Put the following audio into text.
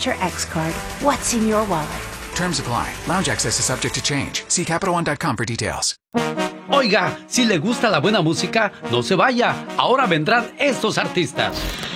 Signature X card. What's in your wallet? Terms apply. Lounge access is subject to change. See CapitalOne.com for details. Oiga, si le gusta la buena música, no se vaya. Ahora vendrán estos artistas.